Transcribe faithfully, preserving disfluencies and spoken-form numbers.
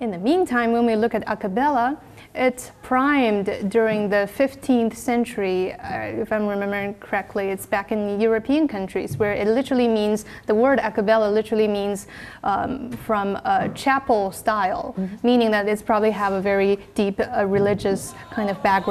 In the meantime, when we look at a cappella, it's primed during the fifteenth century, uh, if I'm remembering correctly. It's back in European countries, where it literally means, the word a cappella literally means um, from a chapel style, mm-hmm. meaning that it's probably have a very deep uh, religious kind of background.